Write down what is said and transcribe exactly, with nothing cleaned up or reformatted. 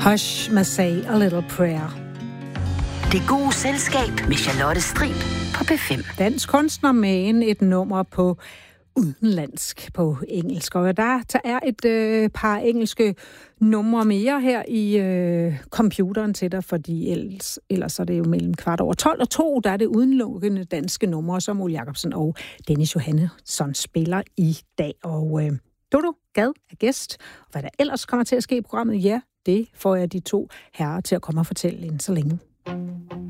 Hush med Say a Little Prayer. Det gode selskab med Charlotte Strib på P fem. Dansk kunstner med et nummer på udenlandsk på engelsk. Og der, der er et øh, par engelske numre mere her i øh, computeren til dig, fordi ellers, ellers er det jo mellem kvart over tolv og to, der er det udelukkende danske numre, som Ole Jacobsen og Dennis Johannesson spiller i dag. Og øh, Dodo Gad er gæst, og hvad der ellers kommer til at ske i programmet, ja, det får jeg de to herrer til at komme og fortælle inden så længe.